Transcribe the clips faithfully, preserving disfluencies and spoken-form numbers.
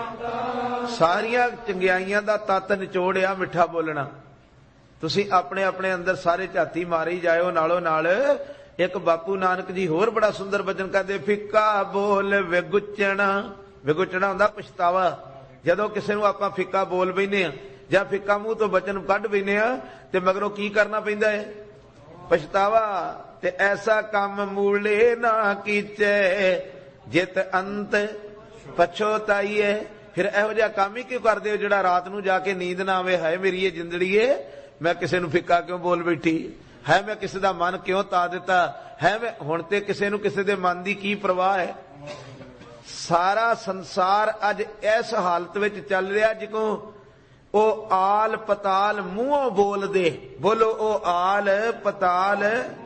ਸਾਰੀਆਂ ਚੰਗਿਆਈਆਂ ਦਾ ਤੱਤ ਨਿਚੋੜਿਆ ਮਿੱਠਾ ਬੋਲਣਾ। ਤੁਸੀਂ ਆਪਣੇ ਆਪਣੇ ਅੰਦਰ ਸਾਰੇ ਝਾਤੀ ਮਾਰੀ ਜਾਇਓ। ਨਾਲੋਂ ਨਾਲ ਇੱਕ ਬਾਪੂ ਨਾਨਕ ਜੀ ਹੋਰ ਬੜਾ ਸੁੰਦਰ ਬਚਨ ਕਰਦੇ, ਫਿੱਕਾ ਬੋਲ ਵਿਗੁਚਣਾ। ਵਿਗੁਚਣਾ ਹੁੰਦਾ ਪਛਤਾਵਾ। ਜਦੋਂ ਕਿਸੇ ਨੂੰ ਆਪਾਂ ਫਿੱਕਾ ਬੋਲ ਬੈਨੇ ਆ ਜਾਂ ਫਿੱਕਾ ਮੂੰਹ ਤੋਂ ਬਚਨ ਕੱਢ ਬੈਨੇ ਆ ਤੇ ਮਗਰੋਂ ਕੀ ਕਰਨਾ ਪੈਂਦਾ ਹੈ? ਪਛਤਾਵਾ। ਤੇ ਐਸਾ ਕੰਮ ਮੂਲੇ ਨਾ ਕੀਚੇ ਜਿਤ ਅੰਤ ਪਛੋਤਾਈਏ। ਫਿਰ ਇਹੋ ਜਿਹਾ ਕੰਮ ਹੀ ਕਿਉਂ ਕਰਦੇ ਹੋ ਜਿਹੜਾ ਰਾਤ ਨੂੰ ਜਾ ਕੇ ਨੀਂਦ ਨਾ ਆਵੇ, ਹਾਏ ਮੇਰੀ ਇਹ ਜਿੰਦੜੀਏ ਮੈਂ ਕਿਸੇ ਨੂੰ ਫਿੱਕਾ ਕਿਉਂ ਬੋਲ ਬੈਠੀ ਹੈ, ਮੈਂ ਕਿਸੇ ਦਾ ਮਨ ਕਿਉਂ ਤਾ ਦਿੱਤਾ ਹੈ। ਮੈਂ ਹੁਣ ਤੇ ਕਿਸੇ ਨੂੰ ਕਿਸੇ ਦੇ ਮਨ ਦੀ ਕੀ ਪਰਵਾਹ ਹੈ। ਸਾਰਾ ਸੰਸਾਰ ਅੱਜ ਇਸ ਹਾਲਤ ਵਿੱਚ ਚੱਲ ਰਿਹਾ ਜਿਵੇਂ ਉਹ ਆਲ ਪਤਾਲ ਮੂੰਹੋਂ ਬੋਲਦੇ। ਬੋਲੋ ਉਹ ਆਲ ਪਤਾਲ।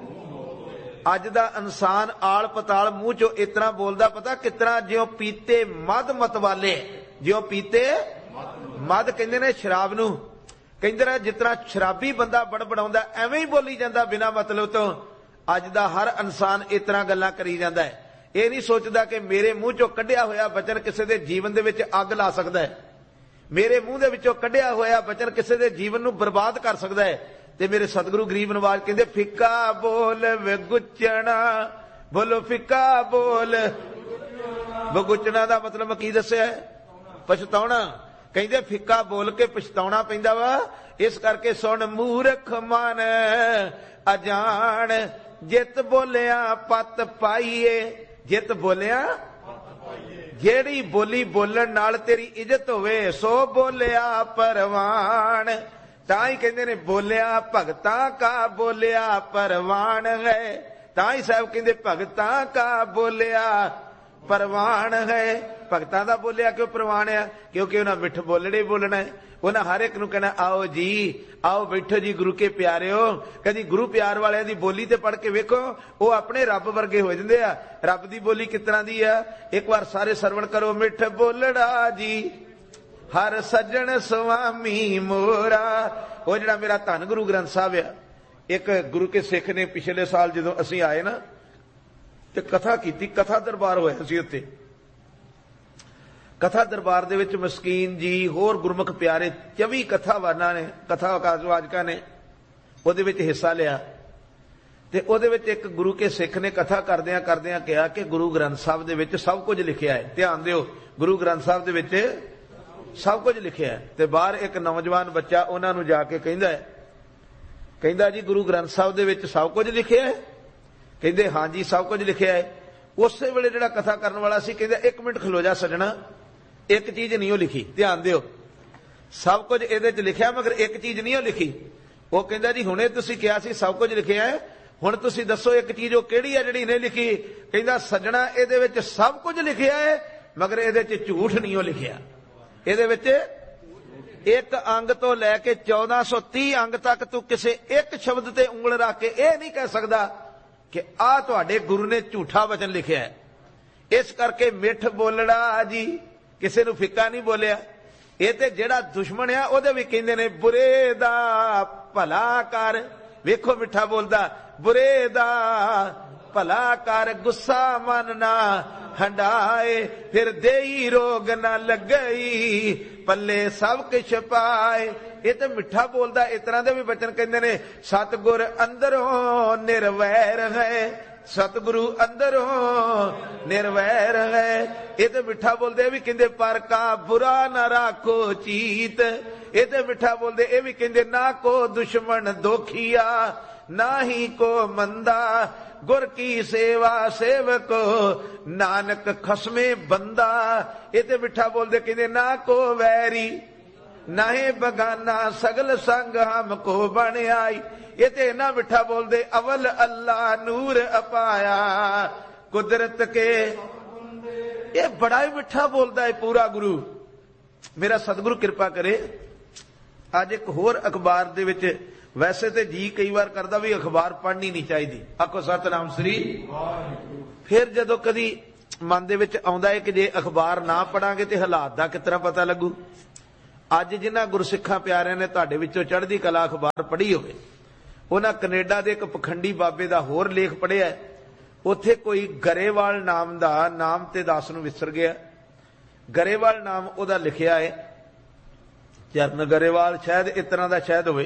ਅੱਜ ਦਾ ਇਨਸਾਨ ਆਲ ਪਤਾਲ ਮੂੰਹ ਚੋਂ ਇਸ ਤਰ੍ਹਾਂ ਬੋਲਦਾ, ਪਤਾ ਕਿਸ ਤਰ੍ਹਾਂ? ਜਿਉਂ ਪੀਤੇ ਮਦ ਮਤਵਾਲੇ। ਜਿਉਂ ਪੀਤੇ ਮਦ ਕਹਿੰਦੇ ਨੇ ਸ਼ਰਾਬ ਨੂੰ, ਕਹਿੰਦੇ ਨੇ ਜਿਸ ਤਰ੍ਹਾਂ ਸ਼ਰਾਬੀ ਬੰਦਾ ਬੜਬੜਾਉਂਦਾ ਐਵੇਂ ਹੀ ਬੋਲੀ ਜਾਂਦਾ ਬਿਨਾਂ ਮਤਲਬ ਤੋਂ। ਅੱਜ ਦਾ ਹਰ ਇਨਸਾਨ ਇਸ ਤਰ੍ਹਾਂ ਗੱਲਾਂ ਕਰੀ ਜਾਂਦਾ ਹੈ। ਇਹ ਨਹੀਂ ਸੋਚਦਾ ਕਿ ਮੇਰੇ ਮੂੰਹ ਚੋਂ ਕੱਢਿਆ ਹੋਇਆ ਬਚਨ ਕਿਸੇ ਦੇ ਜੀਵਨ ਦੇ ਵਿੱਚ ਅੱਗ ਲਾ ਸਕਦਾ ਹੈ। ਮੇਰੇ ਮੂੰਹ ਦੇ ਵਿੱਚੋਂ ਕੱਢਿਆ ਹੋਇਆ ਬਚਨ ਕਿਸੇ ਦੇ ਜੀਵਨ ਨੂੰ ਬਰਬਾਦ ਕਰ ਸਕਦਾ ਹੈ। ਤੇ ਮੇਰੇ ਸਤਿਗੁਰੂ ਗਰੀਬ ਨਵਾਜ ਕਹਿੰਦੇ, ਫਿੱਕਾ ਬੋਲ ਵਿਗੁਚਣਾ। ਬੋਲੋ ਫਿੱਕਾ ਬੋਲ ਵਿਗੁਚਣਾ ਦਾ ਮਤਲਬ ਕੀ ਦੱਸਿਆ? ਪਛਤਾਉਣਾ। ਕਹਿੰਦੇ ਫਿੱਕਾ ਬੋਲ ਕੇ ਪਛਤਾਉਣਾ ਪੈਂਦਾ ਵਾ। ਇਸ ਕਰਕੇ ਸੁਣ ਮੂਰਖ ਮਨ ਅਜਾਣ, ਜਿਤ ਬੋਲਿਆ ਪਤ ਪਾਈਏ। ਜਿਤ ਬੋਲਿਆ, ਜਿਹੜੀ ਬੋਲੀ ਬੋਲਣ ਨਾਲ ਤੇਰੀ ਇੱਜ਼ਤ ਹੋਵੇ ਸੋ ਬੋਲਿਆ ਪਰਵਾਨ। ਤਾਂ ਹੀ ਕਹਿੰਦੇ ਨੇ ਬੋਲਿਆ ਭਗਤਾਂ ਕਾ ਬੋਲਿਆ ਪਰਵਾਨ ਹੈ। ਤਾਂ ਹੀ ਸਾਹਿਬ ਕਹਿੰਦੇ ਭਗਤਾਂ ਕਾ ਬੋਲਿਆ ਪਰਵਾਨ ਹੈ। ਭਗਤਾਂ ਦਾ ਬੋਲਿਆ ਕਿਉਂ ਪ੍ਰਵਾਨ ਆ? ਕਿਉਂਕਿ ਉਹਨਾਂ ਮਿੱਠ ਬੋਲਣੇ ਬੋਲਣਾ ਹੈ। ਉਹਨਾਂ ਹਰ ਇੱਕ ਨੂੰ ਕਹਿਣਾ ਆਓ ਜੀ, ਆਓ ਬੈਠੋ ਜੀ ਗੁਰੂ ਕੇ ਪਿਆਰਿਓ। ਕਦੀ ਗੁਰੂ ਪਿਆਰ ਵਾਲਿਆਂ ਦੀ ਬੋਲੀ ਤੇ ਪੜ੍ਹ ਕੇ ਵੇਖੋ, ਉਹ ਆਪਣੇ ਰੱਬ ਵਰਗੇ ਹੋ ਜਾਂਦੇ ਆ। ਰੱਬ ਦੀ ਬੋਲੀ ਕਿਸ ਤਰ੍ਹਾਂ ਦੀ ਆ? ਇੱਕ ਵਾਰ ਸਾਰੇ ਸਰਵਣ ਕਰੋ। ਮਿੱਠ ਬੋਲੜਾ ਜੀ ਹਰ ਸੱਜਣ ਸੁਆਮੀ ਮੋਰਾ। ਉਹ ਜਿਹੜਾ ਮੇਰਾ ਧੰਨ ਗੁਰੂ ਗ੍ਰੰਥ ਸਾਹਿਬ ਆ, ਇੱਕ ਗੁਰੂ ਕੇ ਸਿੱਖ ਨੇ ਪਿਛਲੇ ਸਾਲ ਜਦੋਂ ਅਸੀਂ ਆਏ ਨਾ ਤੇ ਕਥਾ ਕੀਤੀ, ਕਥਾ ਦਰਬਾਰ ਹੋਇਆ ਸੀ ਉੱਥੇ। ਕਥਾ ਦਰਬਾਰ ਦੇ ਵਿੱਚ ਮਸਕੀਨ ਜੀ ਹੋਰ ਗੁਰਮੁਖ ਪਿਆਰੇ ਚੌਵੀ ਕਥਾਵਾਨਾਂ ਨੇ, ਕਥਾ ਵਾਚਕਾਂ ਨੇ ਉਹਦੇ ਵਿੱਚ ਹਿੱਸਾ ਲਿਆ। ਤੇ ਉਹਦੇ ਵਿੱਚ ਇੱਕ ਗੁਰੂ ਕੇ ਸਿੱਖ ਨੇ ਕਥਾ ਕਰਦਿਆਂ ਕਰਦਿਆਂ ਕਿਹਾ ਕਿ ਗੁਰੂ ਗ੍ਰੰਥ ਸਾਹਿਬ ਦੇ ਵਿੱਚ ਸਭ ਕੁਝ ਲਿਖਿਆ ਹੈ। ਧਿਆਨ ਦਿਓ, ਗੁਰੂ ਗ੍ਰੰਥ ਸਾਹਿਬ ਦੇ ਵਿੱਚ ਸਭ ਕੁਝ ਲਿਖਿਆ ਹੈ। ਤੇ ਬਾਹਰ ਇੱਕ ਨੌਜਵਾਨ ਬੱਚਾ ਉਹਨਾਂ ਨੂੰ ਜਾ ਕੇ ਕਹਿੰਦਾ ਹੈ, ਕਹਿੰਦਾ ਜੀ ਗੁਰੂ ਗ੍ਰੰਥ ਸਾਹਿਬ ਦੇ ਵਿੱਚ ਸਭ ਕੁਝ ਲਿਖਿਆ ਹੈ? ਕਹਿੰਦੇ ਹਾਂਜੀ ਸਭ ਕੁਝ ਲਿਖਿਆ ਹੈ। ਉਸੇ ਵੇਲੇ ਜਿਹੜਾ ਕਥਾ ਕਰਨ ਵਾਲਾ ਸੀ ਕਹਿੰਦਾ ਇੱਕ ਮਿੰਟ ਖਲੋ ਜਾ ਸੱਜਣਾ, ਇੱਕ ਚੀਜ਼ ਨਹੀਂ ਉਹ ਲਿਖੀ। ਧਿਆਨ ਦਿਓ, ਸਭ ਕੁਝ ਇਹਦੇ ਚ ਲਿਖਿਆ ਮਗਰ ਇੱਕ ਚੀਜ਼ ਨਹੀਂ ਉਹ ਲਿਖੀ। ਉਹ ਕਹਿੰਦਾ ਜੀ ਹੁਣੇ ਤੁਸੀਂ ਕਿਹਾ ਸੀ ਸਭ ਕੁਝ ਲਿਖਿਆ ਹੈ, ਹੁਣ ਤੁਸੀਂ ਦੱਸੋ ਇੱਕ ਚੀਜ਼ ਉਹ ਕਿਹੜੀ ਹੈ ਜਿਹੜੀ ਨਹੀਂ ਲਿਖੀ? ਕਹਿੰਦਾ ਸੱਜਣਾ ਇਹਦੇ ਵਿੱਚ ਸਭ ਕੁਝ ਲਿਖਿਆ ਹੈ ਮਗਰ ਇਹਦੇ ਚ ਝੂਠ ਨਹੀਂ ਉਹ ਲਿਖਿਆ। ਇਹਦੇ ਵਿੱਚ ਇੱਕ ਅੰਗ ਤੋਂ ਲੈ ਕੇ ਚੌਦਾਂ ਸੌ ਤੀਹ ਅੰਗ ਤੱਕ ਤੂੰ ਕਿਸੇ ਇੱਕ ਸ਼ਬਦ ਤੇ ਉਂਗਲ ਰੱਖ ਕੇ ਇਹ ਨਹੀਂ ਕਹਿ ਸਕਦਾ ਕਿ ਆਹ ਤੁਹਾਡੇ ਗੁਰੂ ਨੇ ਝੂਠਾ ਵਚਨ ਲਿਖਿਆ ਹੈ। ਇਸ ਕਰਕੇ ਮਿੱਠ ਬੋਲਣਾ ਜੀ, ਕਿਸੇ ਨੂੰ ਫਿੱਕਾ ਨਹੀਂ ਬੋਲਿਆ। ਇਹ ਤੇ ਜਿਹੜਾ ਦੁਸ਼ਮਣ ਆ ਉਹਦੇ ਵੀ ਕਹਿੰਦੇ ਨੇ ਬੁਰੇ ਦਾ ਭਲਾ ਕਰ। ਵੇਖੋ ਮਿੱਠਾ ਬੋਲਦਾ, ਬੁਰੇ ਦਾ ਭਲਾ ਕਰ, ਗੁੱਸਾ ਮਨ ਨਾ ਹੰਡਾਏ, ਫਿਰ ਦੇਈ ਰੋਗ ਨਾ ਲੱਗਈ, ਪੱਲੇ ਸਭ ਕੁਛ ਪਾਏ। ਇਹ ਤੇ ਮਿੱਠਾ ਬੋਲਦਾ। ਇਸ ਤਰ੍ਹਾਂ ਦੇ ਵੀ ਬਚਨ ਕਹਿੰਦੇ ਨੇ, ਸਤਿਗੁਰ ਅੰਦਰੋਂ ਨਿਰਵੈਰ ਹੈ, ਸਤਿਗੁਰੂ ਅੰਦਰੋਂ ਨਿਰਵੈਰ ਹੈ। ਇਹ ਤੇ ਮਿੱਠਾ ਬੋਲਦੇ ਵੀ ਕਹਿੰਦੇ ਪਰ ਕਾ ਬੁਰਾ ਨਾ ਰਾਖੋ ਚੀਤ। ਇਹ ਤੇ ਮਿੱਠਾ ਬੋਲਦੇ ਇਹ ਵੀ ਕਹਿੰਦੇ ਨਾ ਕੋ ਦੁਸ਼ਮਣ ਦੋਖੀਆ ਨਾ ਹੀ ਕੋ ਮੰਦਾ, ਗੁਰ ਕੀ ਸੇਵਾ ਸੇਵਕੋ ਨਾਨਕ ਖਸਮੇ ਬੰਦਾ। ਇਹ ਤੇ ਮਿੱਠਾ ਬੋਲਦੇ ਕਹਿੰਦੇ ਨਾ ਕੋ ਵੈਰੀ ਨਾਹੇ ਬਗਾਨਾ, ਸਗਲ ਸੰਗ ਹਮ ਕੋ ਬਣ ਆਈ। ਇਹ ਤੇ ਇੰਨਾ ਮਿੱਠਾ ਬੋਲਦੇ, ਅਵਲ ਅੱਲਾ ਨੂਰ ਅਪਾਇਆ ਕੁਦਰਤ ਕੇ। ਇਹ ਬੜਾ ਹੀ ਮਿੱਠਾ ਬੋਲਦਾ ਹੈ ਪੂਰਾ ਗੁਰੂ। ਮੇਰਾ ਸਤਿਗੁਰੂ ਕਿਰਪਾ ਕਰੇ। ਅੱਜ ਇੱਕ ਹੋਰ ਅਖਬਾਰ ਦੇ ਵਿੱਚ, ਵੈਸੇ ਤੇ ਜੀ ਕਈ ਵਾਰ ਕਰਦਾ ਵੀ ਅਖਬਾਰ ਪੜ੍ਹਨੀ ਨਹੀਂ ਚਾਹੀਦੀ, ਆਖੋ ਸਤਿਨਾਮ ਸ੍ਰੀ। ਫਿਰ ਜਦੋਂ ਕਦੀ ਮਨ ਦੇ ਵਿੱਚ ਆਉਂਦਾ ਹੈ ਕਿ ਜੇ ਅਖਬਾਰ ਨਾ ਪੜਾਂਗੇ ਤੇ ਹਾਲਾਤ ਦਾ ਕਿਸ ਤਰ੍ਹਾਂ ਪਤਾ ਲੱਗੂ। ਅੱਜ ਜਿਨ੍ਹਾਂ ਗੁਰਸਿੱਖਾਂ ਪਿਆਰਿਆਂ ਨੇ ਤੁਹਾਡੇ ਵਿੱਚੋਂ ਚੜ੍ਹਦੀ ਕਲਾ ਅਖਬਾਰ ਪੜ੍ਹੀ ਹੋਵੇ, ਉਹਨਾਂ ਕੈਨੇਡਾ ਦੇ ਇੱਕ ਪਖੰਡੀ ਬਾਬੇ ਦਾ ਹੋਰ ਲੇਖ ਪੜ੍ਹਿਆ। ਉੱਥੇ ਕੋਈ ਗਰੇਵਾਲ ਨਾਮ ਦਾ, ਨਾਮ ਤੇ ਦਾਸ ਨੂੰ ਵਿਸਰ ਗਿਆ, गरेवाल नाम उहदा लिखिया है, चरण गरेवाल शायद इस तरह का शायद होवे,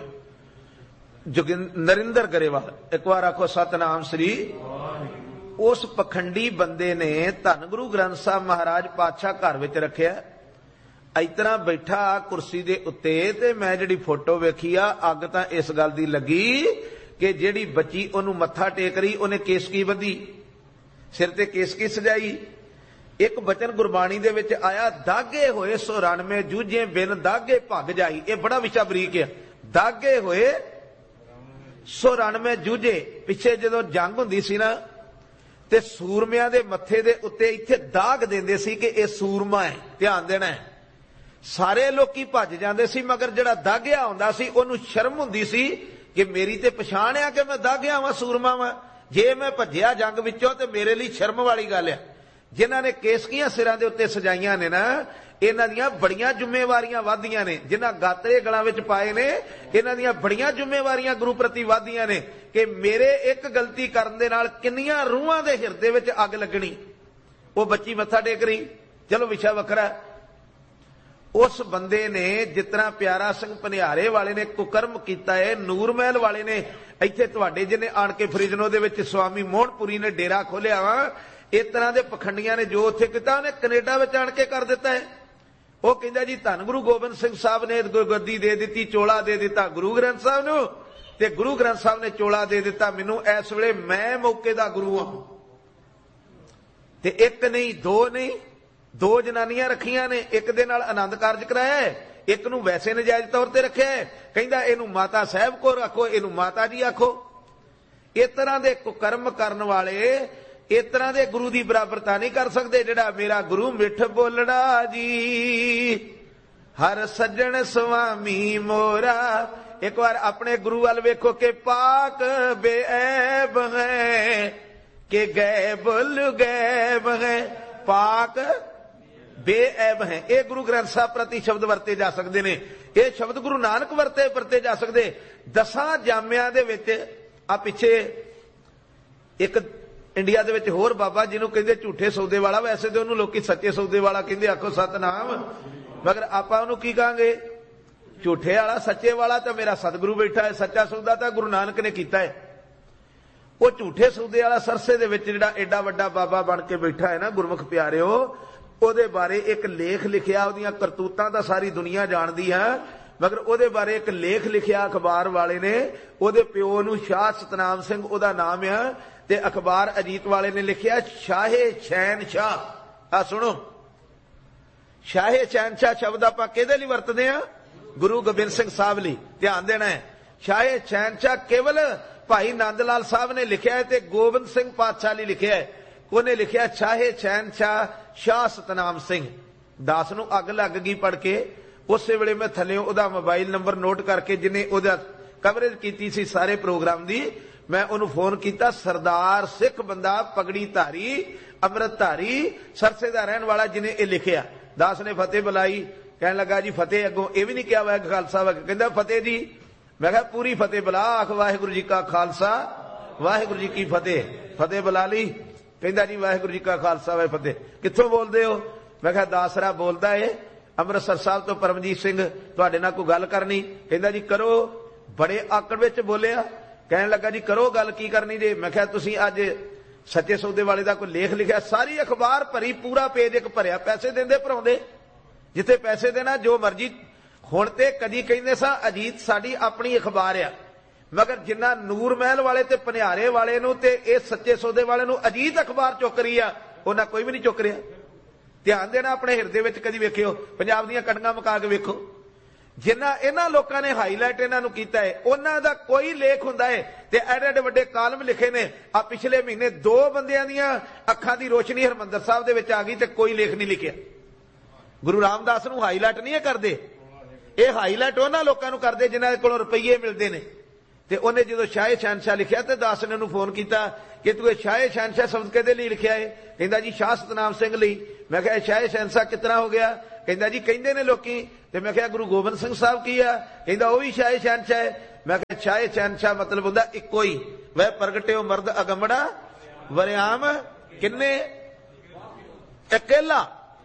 नरिंदर गरेवाल। एक बार आखो सतनाम श्री। उस पखंडी बंदे ने धन गुरु ग्रंथ साहब महाराज पातशाह घर विच रखिया, इस तरह बैठा कुर्सी दे उत्ते, ते मैं जिहड़ी फोटो वेखी आ, अग तां इस गल दी लगी कि जिहड़ी बच्ची ओनू मत्था टेक रही, ओने केसकी बधी, सिर ते केसकी सजाई। एक बचन गुरबाणी दे विच आया, दागे होए सौरानवे जूझे बिन दागे भग जाई। ये बड़ा विचा बरीक है। दागे होए सौरानवे जूझे, पिछे जदों जंग हुंदी सी ना, ते सूरमियां दे मत्थे दे उत्ते इत्थे दाग देंदे सी कि ये सूरमा है, ध्यान देना है। सारे लोकी भज जांदे सी, मगर जिहड़ा दागिया हुंदा सी ओनू शर्म हुंदी सी कि मेरी ते पछाण आ कि मैं दागिया वां, सूरमा वां। जे मैं भज्जिया जंग विचों ते मेरे लिए शर्म वाली गल है। जिन्हां ने केसकियां सिरां दे उत्ते सजाइयां ने ना, इन्हां दियां बड़ियां जिम्मेवारियां वाधियां ने। जिन्हां गातरे गलां विच पाए ने, इन्हां दियां बड़ियां जिम्मेवारियां गुरु प्रति वाधियां ने कि मेरे एक गलती करन दे नाल किन्नियां रूहां दे हिरदे विच अग लगणी। वो बच्ची मत्था टेक रही, चलो विशा वखरा। उस बंदे ने जितना प्यारा सिंह पनिहारे वाले ने कुकर्म किया है, नूर महल वाले ने इत्थे तुहाडे जिन्हें आण के फरीजनो दे विच स्वामी मोहनपुरी ने डेरा खोलिया वा, इस तरह के पखंडियां ने जो उत्थे कीता उन्हें कनेडा विच आण के कर दिता है। वो कहंदा जी धन गुरु गोबिंद सिंह साहब ने गद्दी दे दी, चोला दे दिता गुरु ग्रंथ साहब नूं, ते गुरु ग्रंथ साहब ने चोला दे दिता मैनूं। इस वेले मैं मौके दा गुरु हां। ते एक नहीं दो नहीं, दो जनानियां रखियां ने, एक दे नाल आनंद कारज कराया है, एक नूं वैसे नजायज तौर ते रखिया है। कहंदा इहनूं माता साहब को रखो, इहनूं माता जी आखो। इस तरह के कुकर्म करन वाले इस तरह के गुरु की बराबरता नहीं कर सकते। जिहड़ा मेरा गुरु मिठ बोलड़ा जी, हर सज्जन स्वामी मोरा। एक बार अपने गुरु वाल वेखो कि पाक बेऐब है, कि गैब गैब है, पाक बेऐब है। ये गुरु ग्रंथ साहब प्रति शब्द वरते जा सकते हैं। ये शब्द गुरु नानक वरते वरते जा सकते। दसां जामियां दे विच आ पिछे एक इंडिया दे विच होर बाबा जिन्हों कहते झूठे सौदे वाला, वैसे तो उन्होंने लोग सच्चे सौदे वाला कहते, आखो सतनाम। मगर आपां उहनूं की कहांगे, झूठे वाला सच्चे वाला तो मेरा सतगुरु बैठा है, सच्चा सौदा तो गुरु नानक ने कीता है। वो झूठे सौदे वाला सरसे दे विच जिहड़ा एडा वड्डा बाबा बन के बैठा है ना, गुरमुख प्यारिओ, ਉਹਦੇ बारे एक लेख लिखिया, ਉਹਦੀਆਂ ਕਰਤੂਤਾਂ ਤਾਂ सारी दुनिया जानती है, मगर ਉਹਦੇ बारे एक लेख लिखिया अखबार वाले ने। ਉਹਦੇ ਪਿਓ ਨੂੰ शाह सतनाम सिंह ਉਹਦਾ नाम है, ते अखबार अजीत वाले ने लिखिया शाहे शहनशाह। आ सुनो, शाहे शहनशाह शब्द आपां किहदे लई वरतदे आ? गुरु गोबिंद सिंह साहब लई। ध्यान देना है, शाहे शहनशाह केवल भाई नंद लाल साहब ने लिखिया है, ते गोबिंद सिंह पातशाह लई लिखिया है। ਉਹਨੇ लिखिया शाहे शहनशाह शाह सतनाम सिंह। दास नूं अग लग गई पढ़ के। उस वेले मैं थल्ले ਉਹਦਾ मोबाइल नंबर नोट करके जिन्हें ਉਹਦਾ कवरेज की सी सारे प्रोग्राम की, मैं उन्होंने फोन किया। सरदार सिख बंदा, पगड़ी धारी, अमृत धारी, सरसे का रहने वाला, जिन्हें ये लिखिया। दास ने फतेह बुलाई, कह लगा जी फतेह अगों ये भी नहीं किया हुआ खालसा वा, कहता फतेह जी। मैं कहा पूरी फतेह बुला, आख वाहिगुरू जी का खालसा वाहिगुरू जी की फतेह। फतेह बुला ली, कहता जी वाहिगुरू जी का खालसा वाहे फतेह। कित्थों बोलते हो? मैं कहा दासरा बोलता है, अमृतसर साहब तो परमजीत सिंह, तुहाडे नाल कोई गल करनी। कहता जी करो। बड़े आकड़ विच बोलिया, कहने लगा जी करो गल, की करनी जे? मैं कहा तुसीं अज सच्चे सौदे वाले का कोई लेख लिखा, सारी अखबार भरी, पूरा पेज एक भरिया, पैसे देंदे भराउंदे, जिथे पैसे देना जो मर्जी। हुण ते कदी कहंदे सा अजीत साडी अपनी अखबार आ, मगर जिन्ना नूर महल वाले ते पनिहारे वाले नूं ते इह सच्चे सौदे वाले नूं अजीत अखबार चुक रही आ, उन्हां कोई भी नहीं चुक रहा। ध्यान देना, अपने हिरदे विच कदी वेखिओ, पंजाब दीआं कड़ियां मुका के वेखो, जिन्ना इन्हां लोकां ने हाईलाइट इन्हां नूं कीता है, उन्हां दा कोई लेख हुंदा है ते एडे एडे वड्डे कालम लिखे ने। आ पिछले महीने दो बंदियां दीआं अखां दी रोशनी हरमंदर साहब दे विच आ गई ते कोई लेख नहीं लिखिया। गुरु रामदास नूं हाईलाइट नहीं करदे, ये हाईलाइट उन्हां लोकां नूं करदे जिन्हां दे कोलों रुपईए मिलदे ने। ते उन्हें जो शाहे शहनशाह लिखिया ते दास ने उन्होंने फोन किया कि तू शाहे शहनशाह शब्द कहदे लई लिखिया है? कहंदा जी शाह सतनाम सिंह लई। मैं कहा शाहे शहनशाह कितना हो गया? कहंदा जी कहंदे ने लोकी। ते मैं कहा गुरु गोबिंद सिंह साहब की आ? कहंदा वो भी शाहे शहनशाह है। मैं कहा शाहे शहनशाह मतलब हुंदा इक्को ही, वह प्रगटे मर्द अगमड़ा वरियाम किन्ने अकेला।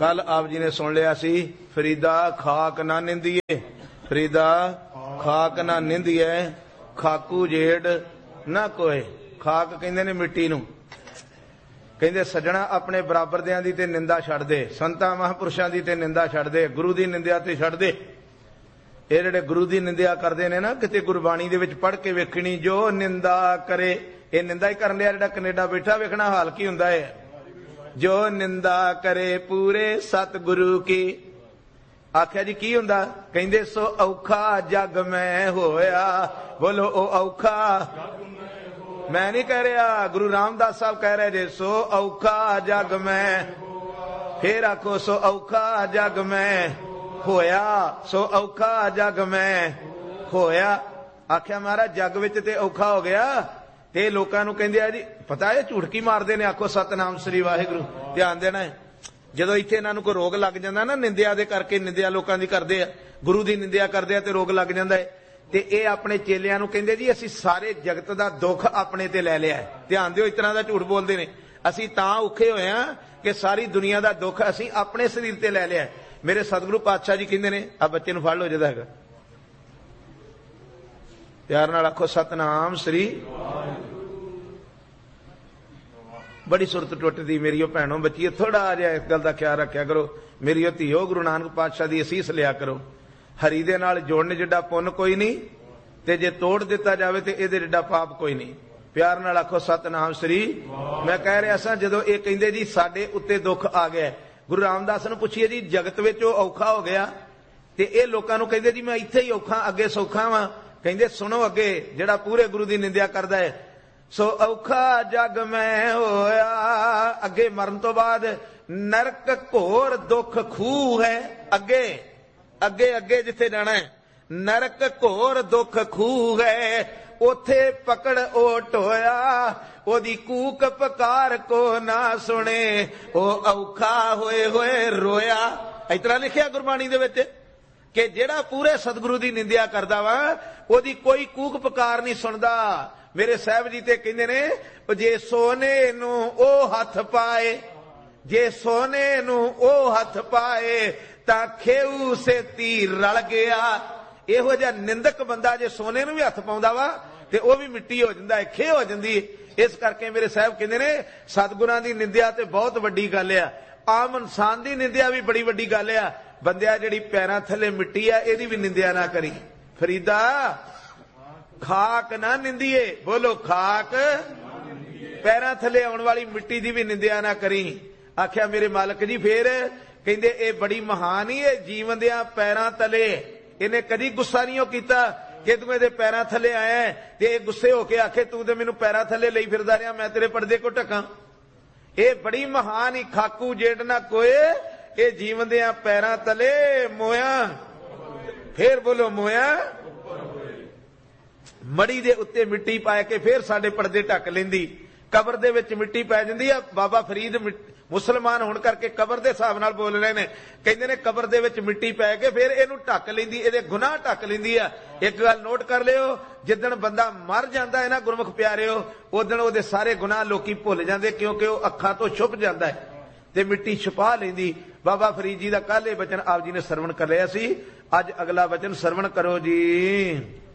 कल आप जी ने सुन लिया सी, फरीदा खाक ना निंदिए, फरीदा खाक ना निंदिए, खाकू जेड़ ना कोय। खाक कहंदे ने मिट्टी नूं, कहंदे सज्जणा अपने बराबर दियां दी ते निंदा छड्ड दे, संतां महापुरुषां दी ते निंदा छड्ड दे, गुरु दी निंदा ते छड्ड दे। ਇਹ ਜਿਹੜੇ ਗੁਰੂ ਦੀ ਨਿੰਦਿਆ ਕਰਦੇ ਨੇ ਨਾ, ਕਿਤੇ ਗੁਰਬਾਣੀ ਦੇ ਵਿੱਚ ਪੜ੍ਹ ਕੇ ਵੇਖਣੀ, ਜੋ ਨਿੰਦਾ ਕਰੇ, ਇਹ ਨਿੰਦਾ ਹੀ ਕਰਨ ਲਿਆ। ਜਿਹੜਾ ਕੈਨੇਡਾ ਬੈਠਾ ਵੇਖਣਾ ਹਾਲ ਕੀ ਹੁੰਦਾ ਹੈ। ਜੋ ਨਿੰਦਾ ਕਰੇ ਪੂਰੇ ਸਤਿਗੁਰੂ ਕੀ, ਆਖਿਆ ਜੀ ਕੀ ਹੁੰਦਾ, ਕਹਿੰਦੇ ਸੋ ਔਖਾ ਜਗ ਮੈਂ ਹੋਇਆ। ਬੋਲੋ ਉਹ ਔਖਾ ਮੈਂ ਨਹੀਂ ਕਹਿ ਰਿਹਾ, ਗੁਰੂ ਰਾਮਦਾਸ ਸਾਹਿਬ ਕਹਿ ਰਹੇ ਜੇ ਸੋ ਔਖਾ ਜਗ ਮੈਂ। ਫੇਰ ਆਖੋ ਸੋ ਔਖਾ ਜਗ ਮੈਂ ਹੋਇਆ, ਸੋ ਔਖਾ ਜਗ ਮੈਂ ਹੋਇਆ। ਆਖਿਆ ਮਹਾਰਾਜ ਜੱਗ ਵਿੱਚ ਤੇ ਔਖਾ ਹੋ ਗਿਆ, ਤੇ ਲੋਕਾਂ ਨੂੰ ਕਹਿੰਦੇ ਆ ਜੀ ਪਤਾ ਇਹ ਝੂਠ ਕੀ ਮਾਰਦੇ ਨੇ। ਆਖੋ ਸਤਨਾਮ ਸ੍ਰੀ ਵਾਹਿਗੁਰੂ, ਧਿਆਨ ਦੇਣਾ ਹੈ। ਜਦੋਂ ਇੱਥੇ ਇਹਨਾਂ ਨੂੰ ਕੋਈ ਰੋਗ ਲੱਗ ਜਾਂਦਾ ਨਾ, ਨਿੰਦਿਆ ਦੇ ਕਰਕੇ, ਨਿੰਦਿਆ ਲੋਕਾਂ ਦੀ ਕਰਦੇ ਆ, ਗੁਰੂ ਦੀ ਨਿੰਦਿਆ ਕਰਦੇ ਆ ਤੇ ਰੋਗ ਲੱਗ ਜਾਂਦਾ ਹੈ, ਤੇ ਇਹ ਆਪਣੇ ਚੇਲਿਆਂ ਨੂੰ ਕਹਿੰਦੇ ਜੀ ਅਸੀਂ ਸਾਰੇ ਜਗਤ ਦਾ ਦੁੱਖ ਆਪਣੇ ਤੇ ਲੈ ਲਿਆ। ਧਿਆਨ ਦਿਓ, ਇਸ ਤਰ੍ਹਾਂ ਦਾ ਝੂਠ ਬੋਲਦੇ ਨੇ। ਅਸੀਂ ਤਾਂ ਔਖੇ ਹੋਏ ਆ ਕਿ ਸਾਰੀ ਦੁਨੀਆ ਦਾ ਦੁੱਖ ਅਸੀਂ ਆਪਣੇ ਸਰੀਰ ਤੇ ਲੈ ਲਿਆ। ਮੇਰੇ ਸਤਿਗੁਰੂ ਪਾਤਸ਼ਾਹ ਜੀ ਕਹਿੰਦੇ ਨੇ, ਆ ਬੱਚੇ ਨੂੰ ਫੜ ਲਓ ਜਿਹਦਾ ਹੈਗਾ, ਪਿਆਰ ਨਾਲ ਆਖੋ ਸਤਨਾਮ ਸ੍ਰੀ। ਬੜੀ ਸੁਰਤ ਟੁੱਟਦੀ ਮੇਰੀ ਉਹ ਭੈਣੋ ਬੱਚੀਏ, ਥੋੜਾ ਜਿਹਾ ਇਸ ਗੱਲ ਦਾ ਖਿਆਲ ਰੱਖਿਆ ਕਰੋ। ਮੇਰੀ ਉਹ ਧੀਓ, ਗੁਰੂ ਨਾਨਕ ਪਾਤਸ਼ਾਹ ਦੀ ਅਸੀਸ ਲਿਆ ਕਰੋ। ਹਰੀ ਦੇ ਨਾਲ ਜੋੜਨ ਜਿੱਡਾ ਪੁੰਨ ਕੋਈ ਨਹੀਂ, ਤੇ ਜੇ ਤੋੜ ਦਿੱਤਾ ਜਾਵੇ ਤੇ ਇਹਦੇ ਜਿੱਡਾ ਪਾਪ ਕੋਈ ਨਹੀਂ। ਪਿਆਰ ਨਾਲ ਆਖੋ ਸਤਨਾਮ ਸ੍ਰੀ। ਮੈਂ ਕਹਿ ਰਿਹਾ ਸਾਂ, ਜਦੋਂ ਇਹ ਕਹਿੰਦੇ ਜੀ ਸਾਡੇ ਉੱਤੇ ਦੁੱਖ ਆ ਗਿਆ, ਗੁਰੂ ਰਾਮਦਾਸ ਨੂੰ ਪੁੱਛੀਏ ਜੀ ਜਗਤ ਵਿੱਚ ਉਹ ਔਖਾ ਹੋ ਗਿਆ, ਤੇ ਇਹ ਲੋਕਾਂ ਨੂੰ ਕਹਿੰਦੇ ਜੀ ਮੈਂ ਇੱਥੇ ਹੀ ਔਖਾ, ਅੱਗੇ ਸੌਖਾ ਵਾਂ। ਕਹਿੰਦੇ ਸੁਣੋ ਅੱਗੇ, ਜਿਹੜਾ ਪੂਰੇ ਗੁਰੂ ਦੀ ਨਿੰਦਿਆ ਕਰਦਾ ਹੈ, ਸੋ ਔਖਾ ਜਗ ਮੈਂ ਹੋਇਆ। ਅੱਗੇ ਮਰਨ ਤੋਂ ਬਾਅਦ ਨਰਕ ਘੋਰ ਦੁੱਖ ਖੂਹ ਹੈ। ਅੱਗੇ ਅੱਗੇ ਅੱਗੇ ਜਿੱਥੇ ਜਾਣਾ ਹੈ, ਨਰਕ ਘੋਰ ਦੁੱਖ ਖੂਹ ਹੈ, ਉਥੇ ਪਕੜ ਓਟ ਹੋਇਆ, ਉਹਦੀ ਕੂਕ ਪਕਾਰ ਕੋ ਨਾ ਸੁਣੇ, ਉਹ ਔਖਾ ਹੋਏ ਹੋਏ ਰੋਇਆ। ਇਸ ਤਰ੍ਹਾਂ ਲਿਖਿਆ ਗੁਰਬਾਣੀ ਦੇ ਵਿੱਚ ਕਿ ਜਿਹੜਾ ਪੂਰੇ ਸਤਿਗੁਰੂ ਦੀ ਨਿੰਦਿਆ ਕਰਦਾ ਵਾ, ਉਹਦੀ ਕੋਈ ਕੂਕ ਪਕਾਰ ਨਹੀਂ ਸੁਣਦਾ। ਮੇਰੇ ਸਾਹਿਬ ਜੀ ਤੇ ਕਹਿੰਦੇ ਨੇ, ਜੇ ਸੋਨੇ ਨੂੰ ਉਹ ਹੱਥ ਪਾਏ, ਜੇ ਸੋਨੇ ਨੂੰ ਉਹ ਹੱਥ ਪਾਏ, ਤਾਂ ਖੇਊ ਸੇਤੀ ਰਲ ਗਿਆ। ਇਹੋ ਜਿਹਾ ਨਿੰਦਕ ਬੰਦਾ ਜੇ ਸੋਨੇ ਨੂੰ ਵੀ ਹੱਥ ਪਾਉਂਦਾ ਵਾ, ਤੇ ਉਹ ਵੀ ਮਿੱਟੀ ਹੋ ਜਾਂਦਾ ਹੈ, ਖੇ ਹੋ ਜਾਂਦੀ ਹੈ। ਇਸ ਕਰਕੇ ਮੇਰੇ ਸਾਹਿਬ ਕਹਿੰਦੇ ਨੇ, ਸਤਿਗੁਰਾਂ ਦੀ ਨਿੰਦਿਆ ਤੇ ਬਹੁਤ ਵੱਡੀ ਗੱਲ ਆ। ਆਮ ਇਨਸਾਨ ਦੀ ਨਿੰਦਿਆ ਵੀ ਬੜੀ ਵੱਡੀ ਗੱਲ ਆ। ਬੰਦਿਆ ਜਿਹੜੀ ਪੈਰਾਂ ਥੱਲੇ ਮਿੱਟੀ ਆ, ਇਹਦੀ ਵੀ ਨਿੰਦਿਆ ਨਾ ਕਰੀ। ਫਰੀਦਾ ਖਾਕ ਨਾ ਨਿੰਦੀਏ, ਬੋਲੋ ਖਾਕ, ਪੈਰਾਂ ਥੱਲੇ ਆਉਣ ਵਾਲੀ ਮਿੱਟੀ ਦੀ ਵੀ ਨਿੰਦਿਆ ਨਾ ਕਰੀ। ਆਖਿਆ ਮੇਰੇ ਮਾਲਕ ਜੀ, ਫੇਰ ਕਹਿੰਦੇ ਇਹ ਬੜੀ ਮਹਾਨ ਹੀ ਹੈ, ਜੀਵਨ ਦਿਆਂ ਪੈਰਾਂ ਤਲੇ ਇਹਨੇ ਕਦੀ ਗੁੱਸਾ ਨਹੀਂ ਕੀਤਾ ਕਿ ਤੂੰ ਇਹਦੇ ਪੈਰਾਂ ਥੱਲੇ ਆਇਆ, ਤੇ ਇਹ ਗੁੱਸੇ ਹੋ ਕੇ ਆਖੇ ਤੂੰ ਤੇ ਮੈਨੂੰ ਪੈਰਾਂ ਥੱਲੇ ਲਈ ਫਿਰਦਾ ਰਿਹਾ, ਮੈਂ ਤੇਰੇ ਪਰਦੇ ਕੋ ਢਕਾਂ। ਇਹ ਬੜੀ ਮਹਾਨ ਹੀ, ਖਾਕੂ ਜੇੜ ਨਾ ਕੋਏ, ਇਹ ਜੀਵਨ ਦਿਆਂ ਪੈਰਾਂ ਤਲੇ ਮੋਇਆ। ਫੇਰ ਬੋਲੋ ਮੋਇਆ। ਮੜੀ ਦੇ ਉੱਤੇ ਮਿੱਟੀ ਪਾ ਕੇ ਫੇਰ ਸਾਡੇ ਪਰਦੇ ਢੱਕ ਲੈਂਦੀ। ਕਬਰ ਦੇ ਵਿੱਚ ਮਿੱਟੀ ਪੈ ਜਾਂਦੀ ਆ। ਬਾਬਾ ਫਰੀਦ ਮੁਸਲਮਾਨ ਹੋਣ ਕਰਕੇ ਕਬਰ ਦੇ ਹਿਸਾਬ ਨਾਲ ਬੋਲ ਰਹੇ ਨੇ। ਕਹਿੰਦੇ ਨੇ ਕਬਰ ਦੇ ਵਿੱਚ ਮਿੱਟੀ ਪੈ ਕੇ ਫਿਰ ਇਹਨੂੰ ਢੱਕ ਲੈਂਦੀ, ਇਹਦੇ ਗੁਨਾਹ ਢੱਕ ਲੈਂਦੀ ਆ। ਇੱਕ ਗੱਲ ਨੋਟ ਕਰ ਲਿਓ, ਜਿੱਦਣ ਬੰਦਾ ਮਰ ਜਾਂਦਾ ਹੈ ਨਾ ਗੁਰਮੁਖ ਪਿਆਰਿਓ, ਉਦਣ ਉਹਦੇ ਸਾਰੇ ਗੁਨਾਹ ਲੋਕੀ ਭੁੱਲ ਜਾਂਦੇ, ਕਿਉਂਕਿ ਉਹ ਅੱਖਾਂ ਤੋਂ ਛੁਪ ਜਾਂਦਾ ਹੈ ਤੇ ਮਿੱਟੀ ਛੁਪਾ ਲੈਂਦੀ। ਬਾਬਾ ਫਰੀਦ ਜੀ ਦਾ ਕੱਲ੍ਹ ਇਹ ਬਚਨ ਆਪ ਜੀ ਨੇ ਸਰਵਣ ਕਰ ਲਿਆ ਸੀ। ਅੱਜ ਅਗਲਾ ਬਚਨ ਸਰਵਣ ਕਰੋ ਜੀ।